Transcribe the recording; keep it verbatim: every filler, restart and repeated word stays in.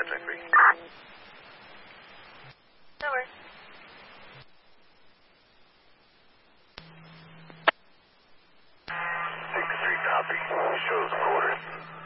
contact me. No worries. six three copy. Shows quarters.